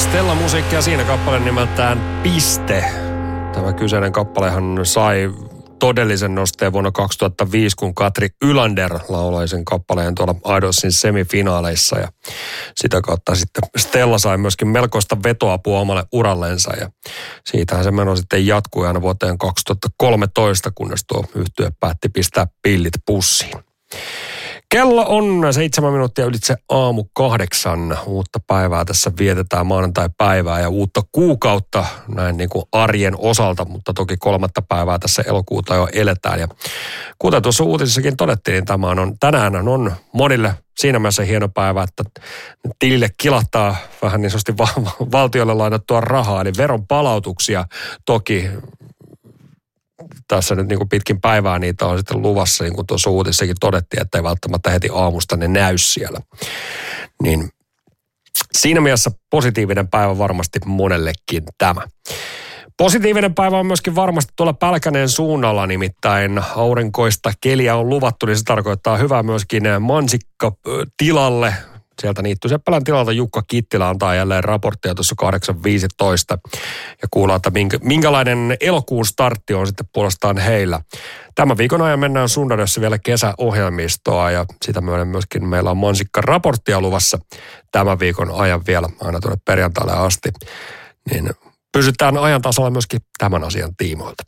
Stella musiikkia siinä kappale nimeltään Piste. Tämä kyseinen kappalehan sai todellisen nosteen vuonna 2005, kun Katri Ylander lauloi sen kappaleen tuolla Idolsin semifinaaleissa. Ja sitä kautta sitten Stella sai myöskin melkoista vetoapua omalle urallensa. Ja siitähän se meno sitten jatkui aina vuoteen 2013, kunnes tuo yhtye päätti pistää pillit pussiin. Kello on 7 minuuttia ylitse 7:08. Uutta päivää tässä vietetään, maanantai-päivää ja uutta kuukautta näin niin kuin arjen osalta, mutta toki 3. päivää tässä elokuuta jo eletään. Ja kuten tuossa uutisissakin todettiin, niin tänään on monille siinä mielessä hieno päivä, että tilille kilahtaa vähän niin sanotusti valtiolle lainattua rahaa, eli veron palautuksia toki. Tässä nyt niin kuin pitkin päivää niitä on sitten luvassa, niin kuin tuossa uutissakin todettiin, että ei välttämättä heti aamusta ne näy siellä. Niin siinä mielessä positiivinen päivä varmasti monellekin tämä. Positiivinen päivä on myöskin varmasti tuolla Pälkäneen suunnalla, nimittäin aurinkoista keliä on luvattu, niin se tarkoittaa hyvää myöskin mansikkatilalle. Sieltä Niitty-Seppälän tilalta Jukka Kittilä antaa jälleen raporttia tuossa 8.15 ja kuullaan, että minkälainen elokuun startti on sitten puolestaan heillä. Tämän viikon ajan mennään Sundadessa vielä kesäohjelmistoa ja sitä myöskin meillä on mansikkaraporttia luvassa tämän viikon ajan vielä aina tuonne perjantaille asti. Niin pysytään ajan tasalla myöskin tämän asian tiimoilta.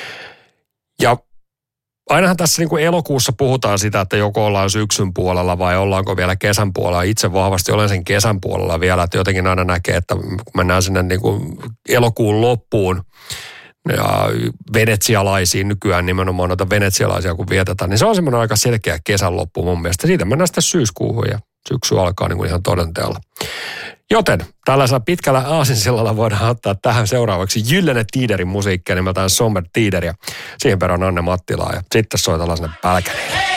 Ja ainahan tässä niin kuin elokuussa puhutaan sitä, että joko ollaan syksyn puolella vai ollaanko vielä kesän puolella. Itse vahvasti olen sen kesän puolella vielä, että jotenkin aina näkee, että kun mennään sinne niin kuin elokuun loppuun ja venetsialaisiin nykyään nimenomaan noita venetsialaisia kun vietetään, niin se on semmoinen aika selkeä kesän loppu mun mielestä. Siitä mennään sitten syyskuuhun ja syksy alkaa niin kuin ihan todenteella. Joten tällaisella pitkällä aasinsillalla voidaan ottaa tähän seuraavaksi Gyllene Tiderin musiikkia nimeltään Somber Tider ja siihen perään Anne Mattilaa ja sitten soitellaan sinne Pälkäneen.